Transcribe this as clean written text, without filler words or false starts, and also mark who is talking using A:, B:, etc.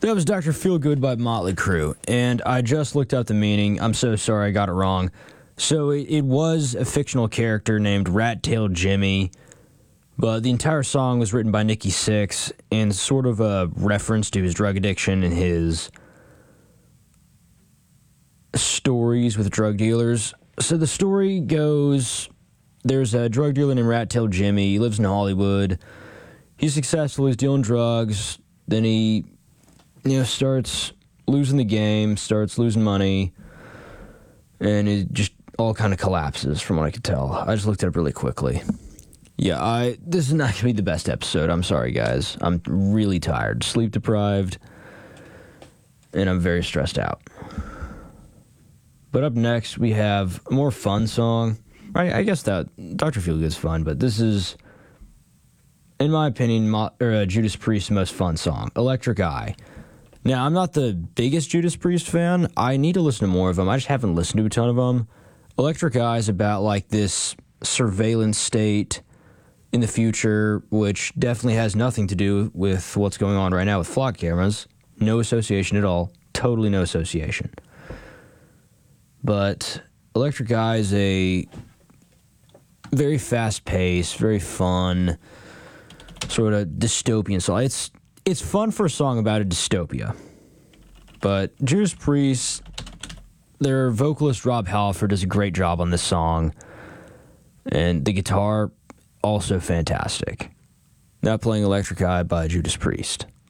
A: That was Dr. Feelgood by Motley Crue, and I just looked up the meaning. I'm so sorry I got it wrong. So it was a fictional character named Rat-Tailed Jimmy, but the entire song was written by Nikki Sixx and sort of a reference to his drug addiction and his stories with drug dealers. So the story goes, there's a drug dealer named Rat-Tailed Jimmy. He lives in Hollywood. He's successful. He's dealing drugs. Then he starts losing the game, starts losing money, and it just all kind of collapses from what I could tell. I just looked it up really quickly. Yeah, this is not going to be the best episode. I'm sorry, guys. I'm really tired, sleep deprived, and I'm very stressed out. But up next, we have a more fun song. I guess that Dr. Feelgood's fun, but this is, in my opinion, Judas Priest's most fun song, Electric Eye. Now, I'm not the biggest Judas Priest fan. I need to listen to more of them. I just haven't listened to a ton of them. Electric Eye is about like this surveillance state in the future, which definitely has nothing to do with what's going on right now with flock cameras. No association at all. Totally no association. But Electric Eye is a very fast-paced, very fun, sort of dystopian song. It's fun for a song about a dystopia. But Judas Priest, their vocalist Rob Halford does a great job on this song. And the guitar, also fantastic. Now playing Electric Eye by Judas Priest.